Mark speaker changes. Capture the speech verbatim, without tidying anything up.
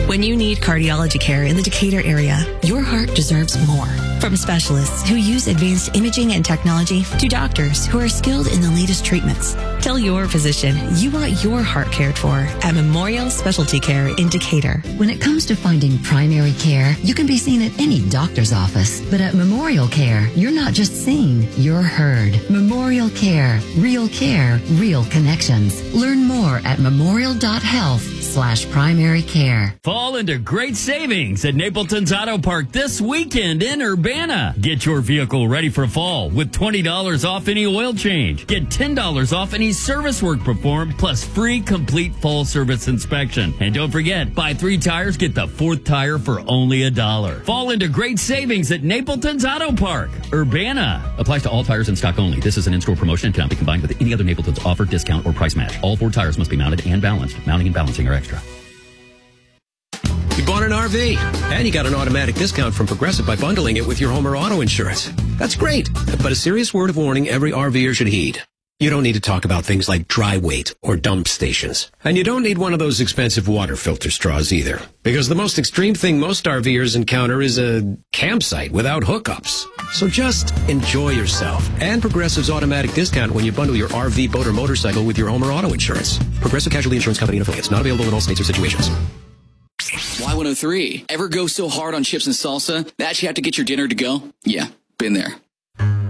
Speaker 1: When you need cardiology care in the Decatur area, your heart deserves more. From specialists who use advanced imaging and technology to doctors who are skilled in the latest treatments. Tell your physician you want your heart cared for at Memorial Specialty Care in Decatur.
Speaker 2: When it comes to finding primary care, you can be seen at any doctor's office. But at Memorial Care, you're not just seen, you're heard. Memorial Care. Real care, real connections. Learn more at memorial.health slash primary care.
Speaker 3: Fall into great savings at Napleton's Auto Park this weekend in Urbana. Get your vehicle ready for fall with twenty dollars off any oil change. Get ten dollars off any service work performed, plus free complete full service inspection. And don't forget, buy three tires, get the fourth tire for only a dollar. Fall into great savings at Napleton's Auto Park, Urbana. Applies to all tires in stock only. This is an in-store promotion and cannot be combined with any other Napleton's offer, discount, or price match. All four tires must be mounted and balanced. Mounting and balancing are extra.
Speaker 4: You bought an R V, and you got an automatic discount from Progressive by bundling it with your home or auto insurance. That's great, but a serious word of warning every RVer should heed. You don't need to talk about things like dry weight or dump stations. And you don't need one of those expensive water filter straws either. Because the most extreme thing most RVers encounter is a campsite without hookups. So just enjoy yourself. And Progressive's automatic discount when you bundle your R V, boat, or motorcycle with your home or auto insurance. Progressive Casualty Insurance Company and affiliates. Not available in all states or situations.
Speaker 5: Y one oh three. Ever go so hard on chips and salsa that you have to get your dinner to go? Yeah, been there.